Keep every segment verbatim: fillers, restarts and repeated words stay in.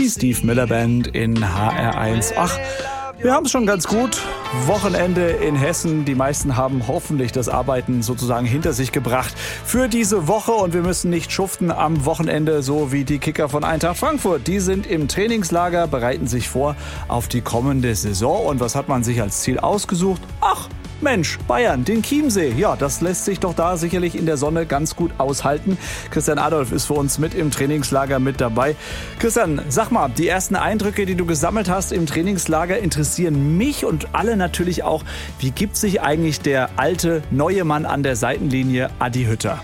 die Steve Miller Band in H R eins. Ach, wir haben es schon ganz gut. Wochenende in Hessen. Die meisten haben hoffentlich das Arbeiten sozusagen hinter sich gebracht für diese Woche. Und wir müssen nicht schuften am Wochenende, so wie die Kicker von Eintracht Frankfurt. Die sind im Trainingslager, bereiten sich vor auf die kommende Saison. Und was hat man sich als Ziel ausgesucht? Ach, Mensch, Bayern, den Chiemsee. Ja, das lässt sich doch da sicherlich in der Sonne ganz gut aushalten. Christian Adolf ist für uns mit im Trainingslager mit dabei. Christian, sag mal, die ersten Eindrücke, die du gesammelt hast im Trainingslager, interessieren mich und alle natürlich auch. Wie gibt sich eigentlich der alte, neue Mann an der Seitenlinie, Adi Hütter?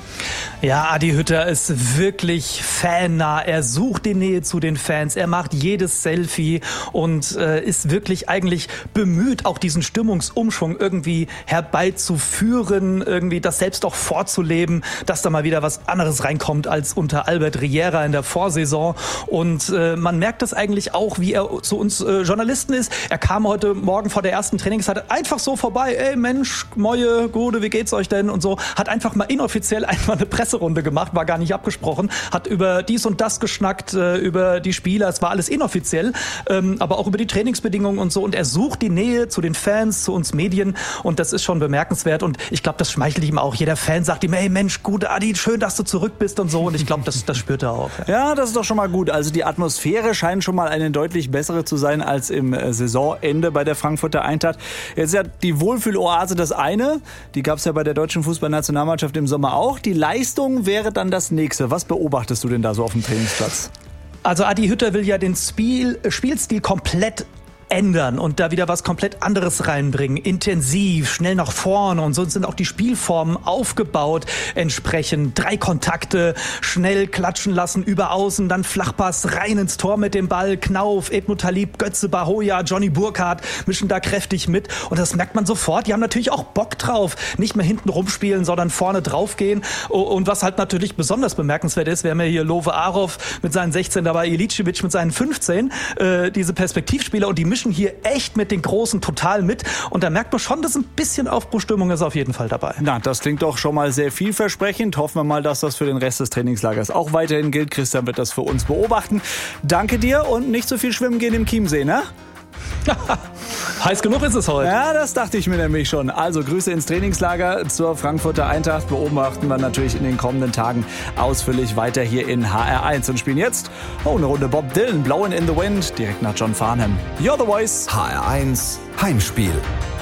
Ja, Adi Hütter ist wirklich fannah. Er sucht die Nähe zu den Fans. Er macht jedes Selfie und äh, ist wirklich eigentlich bemüht, auch diesen Stimmungsumschwung irgendwie herbeizuführen, irgendwie das selbst auch vorzuleben, dass da mal wieder was anderes reinkommt als unter Albert Riera in der Vorsaison. Und äh, man merkt das eigentlich auch, wie er zu uns äh, Journalisten ist. Er kam heute Morgen vor der ersten Trainingszeit einfach so vorbei. Ey Mensch, Moje, Gute, wie geht's euch denn? Und so. Hat einfach mal inoffiziell einfach eine Presse Runde gemacht, war gar nicht abgesprochen, hat über dies und das geschnackt, äh, über die Spieler, es war alles inoffiziell, ähm, aber auch über die Trainingsbedingungen und so, und er sucht die Nähe zu den Fans, zu uns Medien, und das ist schon bemerkenswert, und ich glaube, das schmeichelt ihm auch. Jeder Fan sagt ihm, hey Mensch, gut, Adi, schön, dass du zurück bist und so, und ich glaube, das, das spürt er auch. Ja. ja, das ist doch schon mal gut. Also die Atmosphäre scheint schon mal eine deutlich bessere zu sein als im Saisonende bei der Frankfurter Eintracht. Jetzt ist ja die Wohlfühloase das eine, die gab es ja bei der deutschen Fußballnationalmannschaft im Sommer auch. Die Leistung wäre dann das nächste. Was beobachtest du denn da so auf dem Trainingsplatz? Also Adi Hütter will ja den Spiel, Spielstil komplett ändern und da wieder was komplett anderes reinbringen. Intensiv, schnell nach vorne, und so sind auch die Spielformen aufgebaut entsprechend. Drei Kontakte, schnell klatschen lassen, über außen, dann Flachpass rein ins Tor mit dem Ball. Knauf, Edmund Talib, Götze, Bahoya, Johnny Burkhardt mischen da kräftig mit, und das merkt man sofort. Die haben natürlich auch Bock drauf. Nicht mehr hinten rumspielen, sondern vorne draufgehen. Und was halt natürlich besonders bemerkenswert ist, wir haben ja hier Love Arov mit seinen sechzehn, dabei Ilicevic mit seinen fünfzehn, äh, diese Perspektivspieler, und die mischen hier echt mit den Großen total mit, und da merkt man schon, dass ein bisschen Aufbruchstimmung ist auf jeden Fall dabei. Na, das klingt doch schon mal sehr vielversprechend. Hoffen wir mal, dass das für den Rest des Trainingslagers auch weiterhin gilt. Christian wird das für uns beobachten. Danke dir, und nicht so viel schwimmen gehen im Chiemsee, ne? Heiß genug ist es heute. Ja, das dachte ich mir nämlich schon. Also Grüße ins Trainingslager zur Frankfurter Eintracht. Beobachten wir natürlich in den kommenden Tagen ausführlich weiter hier in H R eins und spielen jetzt oh, eine Runde Bob Dylan, Blowin' in the Wind, direkt nach John Farnham. You're the Voice. H R eins Heimspiel.